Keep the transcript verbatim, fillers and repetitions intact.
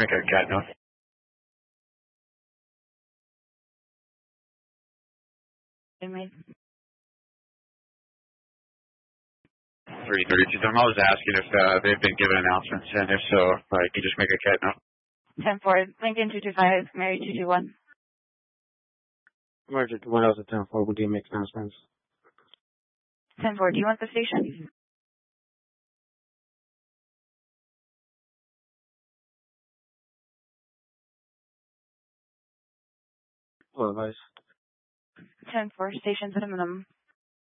make a cat note. three thirty-two. I'm always asking if uh, they've been given announcements, and if so, uh, you can just make a cat note. ten four, Lincoln two two five, Mary two two one. Mary two two one, that was a ten four. We did make announcements. ten four, do you want the station? Full advice. ten four, station's at a minimum.